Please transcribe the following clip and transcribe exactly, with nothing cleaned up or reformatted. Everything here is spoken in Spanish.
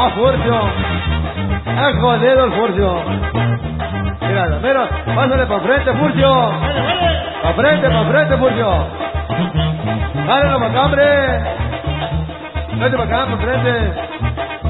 ¡Ah, Furcio! ¡Es jodido el Furcio! Mira, mira, pásale para frente, Furcio. Para frente, para frente, Furcio. Dale la macambre. Vete para acá, para frente.